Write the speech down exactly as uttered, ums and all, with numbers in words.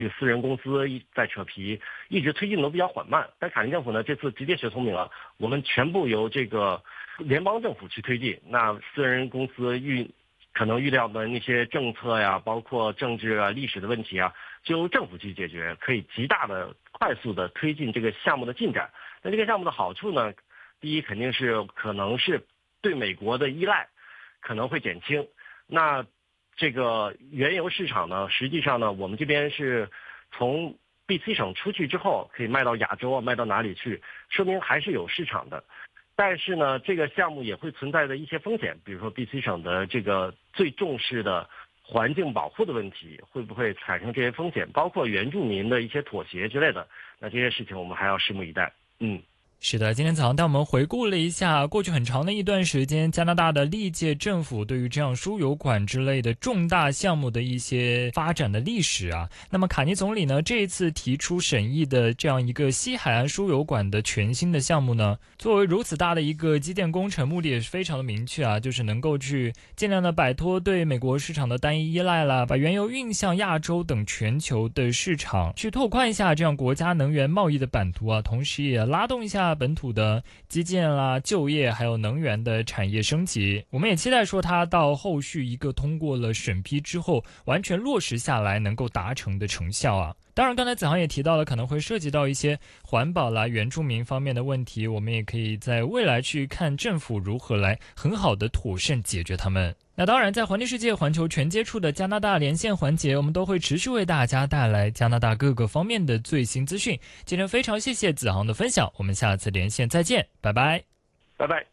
这个私人公司在扯皮，一直推进都比较缓慢。但卡林政府呢，这次直接学聪明了，我们全部由这个联邦政府去推进，那私人公司预可能预料的那些政策呀，包括政治啊、历史的问题啊，就由政府去解决，可以极大的、快速的推进这个项目的进展。那这个项目的好处呢，第一肯定是可能是对美国的依赖可能会减轻。那这个原油市场呢，实际上呢，我们这边是从 B C 省出去之后，可以卖到亚洲啊，卖到哪里去，说明还是有市场的。但是呢，这个项目也会存在着一些风险，比如说 B C 省的这个最重视的环境保护的问题，会不会产生这些风险，包括原住民的一些妥协之类的。那这些事情我们还要拭目以待。嗯。 是的，今天早上带我们回顾了一下过去很长的一段时间，加拿大的历届政府对于这样输油管之类的重大项目的一些发展的历史啊。那么卡尼总理呢，这一次提出审议的这样一个西海岸输油管的全新的项目呢，作为如此大的一个基建工程，目的也是非常的明确啊，就是能够去尽量的摆脱对美国市场的单一依赖啦，把原油运向亚洲等全球的市场，去拓宽一下这样国家能源贸易的版图啊，同时也拉动一下本土的基建啦、就业还有能源的产业升级。我们也期待说它到后续一个通过了审批之后完全落实下来能够达成的成效啊。当然刚才子航也提到了可能会涉及到一些环保啦、原住民方面的问题，我们也可以在未来去看政府如何来很好的妥善解决它们。那当然在环境世界环球全接触的加拿大连线环节，我们都会持续为大家带来加拿大各个方面的最新资讯。今天非常谢谢子航的分享，我们下次连线再见，拜拜。 拜拜。